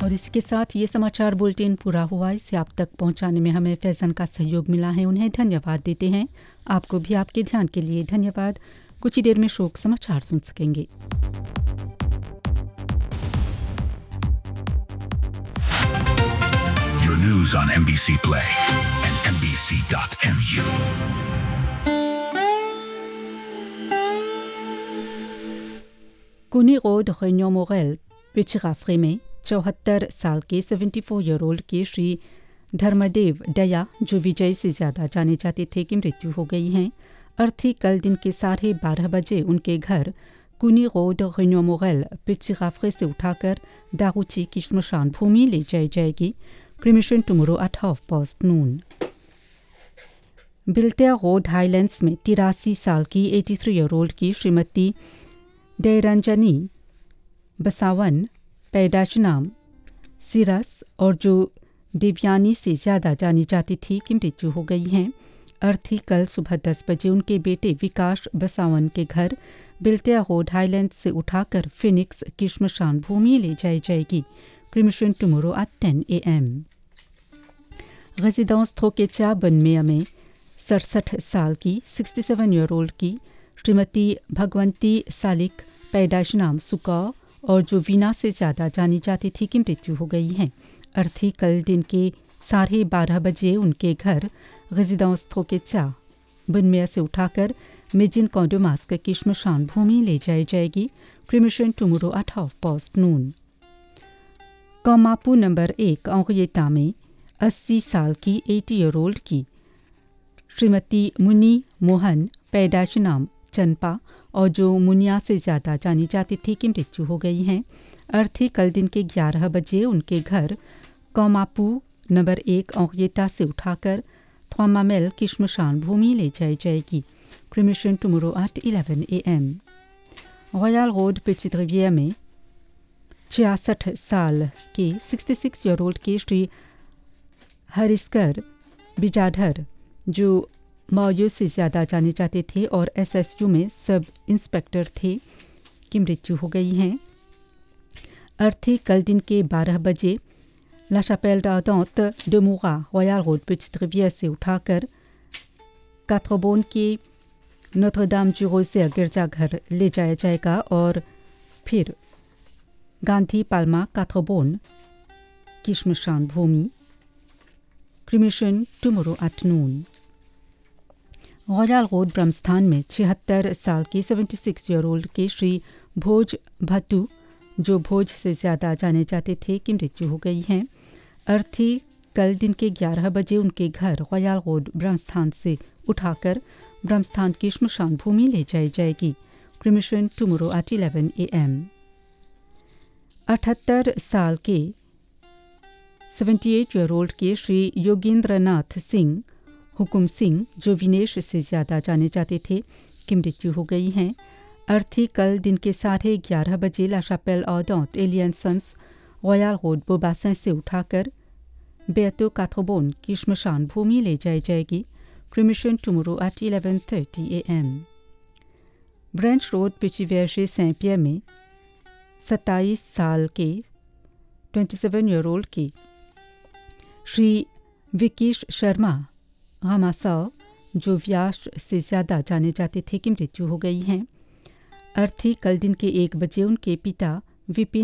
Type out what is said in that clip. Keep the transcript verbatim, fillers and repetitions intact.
और इसके साथ ये समाचार बुलेटिन पूरा हुआ। इसे आप तक पहुंचाने में हमें फैज़न का सहयोग मिला है, उन्हें धन्यवाद देते हैं। आपको भी आपके ध्यान के लिए धन्यवाद। कुछ ही देर में शोक समाचार सुन सकेंगे। Your news on M B C Play and M B C dot M U. कुनी रोड रेन्यो मोरेल पिछराफरे में चौहत्तर साल के चौहत्तर ईयर ओल्ड के श्री धर्मदेव दया, जो विजय से ज़्यादा जाने जाते थे, की मृत्यु हो गई है। अर्थी कल दिन के साढ़े बारह बजे उनके घर कुनी रोड रेन्यो मोरेल पिछराफरे से उठाकर दारूची की श्मशान भूमि ले जाई जाएगी। Cremation tomorrow at half past noon. बिल्टिया road highlands में तिरासी साल की तिरासी ईयर ओल्ड की श्रीमती दयरंजनी बसावन, पैदाश नाम सिरस और जो दिव्यानी से ज़्यादा जानी जाती थी, की मृत्यु हो गई है। अर्थी कल सुबह दस बजे उनके बेटे विकास बसावन के घर बिल्टिया रोड हाईलैंड से उठाकर फिनिक्स की श्मशान भूमि ले जाई जाएगी। क्रिमिशन टुमोरो एट टेन ए एम। रेजिडेंस थ्रोकेचा बनमेया में सड़सठ साल की सड़सठ ईयर ओल्ड की श्रीमती भगवंती सालिक, पैदाश नाम सुका और जो वीना से ज़्यादा जानी जाती थी, की मृत्यु हो गई है। अर्थी कल दिन के साढ़े बारह बजे उनके घर रेजिडेंस थ्रोकेचा बनमेया से उठाकर मेजिन कॉन्डोमास्क की श्मशान भूमि ले जाई जाएगी। Cremation tomorrow at half past noon. कौमापू number एक औंगयेता में अस्सी साल की अस्सी ईयर ओल्ड की श्रीमती मुनी मोहन, पैदाश नाम चंपा और जो मुनिया से ज़्यादा जानी जाती थी, की मृत्यु हो गई है। अर्थी कल दिन के ग्यारह बजे उनके घर कौमापू नंबर एक औंगयेता से उठाकर थ्वामामेल की श्मशान भूमि ले जाई जाएगी। Cremation tomorrow at eleven A M. Royal road पेचित रिवियर में छियासठ साल के छियासठ ईयर ओल्ड के श्री हरिस्कर बिजाधर, जो मौजू से ज़्यादा जाने जाते थे और एसएसयू में सब इंस्पेक्टर थे, की मृत्यु हो गई है। अर्थी कल दिन के बारह बजे ला शापेल डाउदांत de Moura, रॉयल रोड पेचित रिवियर से उठाकर काथ्रोबोन के नोत्र-दाम du Rosaire गिरजाघर ले जाया जाएगा और फिर गांधी पाल्मा काथ्रोबोन की श्मशान भूमि। Cremation tomorrow at noon. Royal road ब्रह्मस्थान में छिहत्तर साल के छिहत्तर ईयर ओल्ड के श्री भोज भट्टू, जो भोज से ज़्यादा जाने जाते थे, की मृत्यु हो गई है। अर्थी कल दिन के ग्यारह बजे उनके घर रॉयल रोड ब्रह्मस्थान से उठाकर ब्रह्मस्थान की श्मशान भूमि ले जाई जाएगी। Cremation tomorrow at eleven A M. अठहत्तर साल के अठहत्तर ईयर ओल्ड के श्री योगेंद्रनाथ सिंह हुकुम सिंह, जो विनेश से ज़्यादा जाने जाते थे, की मृत्यु हो गई है। अर्थी कल दिन के साढ़े ग्यारह बजे ला शापेल ऑडोंट एलियन सन्स रॉयल रोड बोबासन से उठाकर बेतो काथ्रोबोन की श्मशान भूमि ले जाई जाएगी। Cremation tomorrow at eleven thirty A M. Branch road पिचिवेर्शे scent पियर में सत्ताईस साल के सत्ताईस ईयर ओल्ड के श्री विकीश शर्मा रामासाव, जो व्यास से ज़्यादा जाने जाते थे, की मृत्यु हो गई है। अर्थी कल दिन के एक बजे उनके पिता विपिन